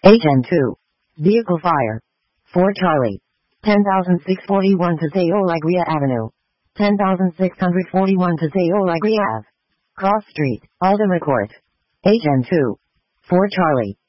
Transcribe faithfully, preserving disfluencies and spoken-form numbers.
H N two. Vehicle fire. four Charlie. ten thousand six hundred forty-one Paseo Alegria Avenue. ten thousand six hundred forty-one Paseo Alegria Ave. Cross Street, Alderman Court. H N two. four Charlie.